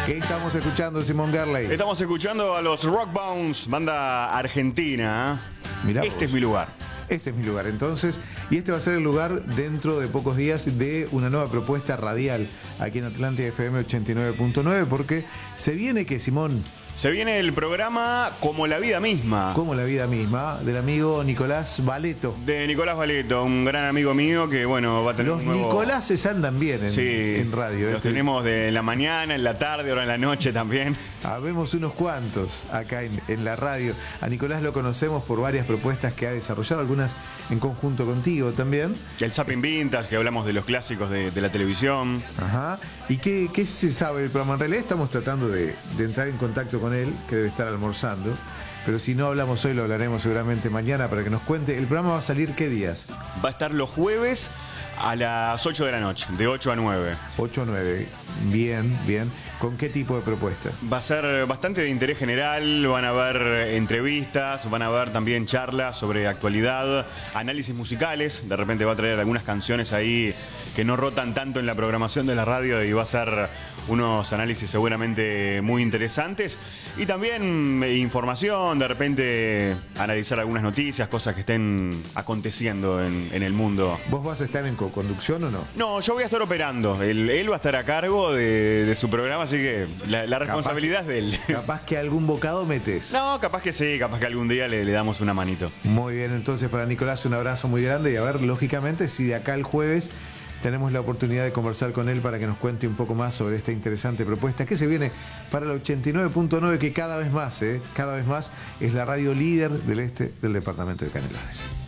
¿Qué estamos escuchando, Simón Garley? Estamos escuchando a los Rock Bounce, banda argentina. Mirá Este vos. es mi lugar. Este es mi lugar, entonces, y este va a ser el lugar dentro de pocos días de una nueva propuesta radial aquí en Atlántida FM 89.9, porque se viene que, Simón, Se viene el programa Como la vida misma. como la vida misma, del amigo Nicolás Valeto. De Nicolás Valeto, un gran amigo mío que, bueno, va a tener Los un nuevo... Nicoláses andan bien en radio. los tenemos de la mañana, en la tarde, ahora en la noche también. Habemos unos cuantos acá en la radio. A Nicolás lo conocemos por varias propuestas que ha desarrollado, algunas en conjunto contigo también. El Zapping Vintage, que hablamos de los clásicos de la televisión. Ajá. ¿Y qué se sabe del programa? En realidad estamos tratando de entrar en contacto con él, que debe estar almorzando. Pero si no hablamos hoy, lo hablaremos seguramente mañana para que nos cuente. ¿El programa va a salir qué días? Va a estar los jueves a las 8 de la noche, de 8 a 9. 8 o 9. Bien, bien. ¿Con qué tipo de propuesta? Va a ser bastante de interés general, van a haber entrevistas, van a haber también charlas sobre actualidad, análisis musicales, de repente va a traer algunas canciones ahí que no rotan tanto en la programación de la radio y va a ser unos análisis seguramente muy interesantes y también información, de repente analizar algunas noticias, cosas que estén aconteciendo en el mundo. ¿Vos vas a estar en co-conducción o no? No, yo voy a estar operando, él va a estar a cargo de su programa, así que la responsabilidad es de él. Capaz que algún bocado metes. No, capaz que sí, capaz que algún día le damos una manito. Muy bien, entonces para Nicolás un abrazo muy grande y a ver, lógicamente, si de acá el jueves tenemos la oportunidad de conversar con él para que nos cuente un poco más sobre esta interesante propuesta que se viene para el 89.9, que cada vez más es la radio líder del este del departamento de Canelones.